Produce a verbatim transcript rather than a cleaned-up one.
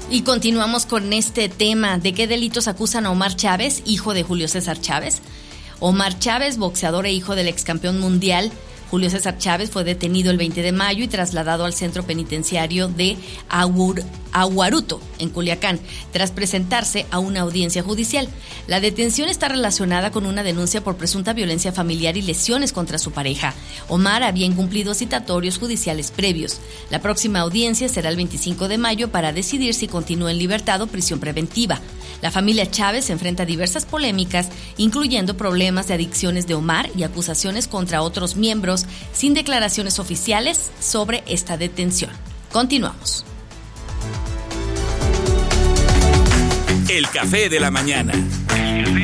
Y continuamos con este tema. ¿De qué delitos acusan a Omar Chávez, hijo de Julio César Chávez? Omar Chávez, boxeador e hijo del ex campeón mundial Julio César Chávez, fue detenido el veinte de mayo y trasladado al centro penitenciario de Agur, Aguaruto, en Culiacán, tras presentarse a una audiencia judicial. La detención está relacionada con una denuncia por presunta violencia familiar y lesiones contra su pareja. Omar había incumplido citatorios judiciales previos. La próxima audiencia será el veinticinco de mayo para decidir si continúa en libertad o prisión preventiva. La familia Chávez enfrenta diversas polémicas, incluyendo problemas de adicciones de Omar y acusaciones contra otros miembros, sin declaraciones oficiales sobre esta detención. Continuamos. El café de la mañana.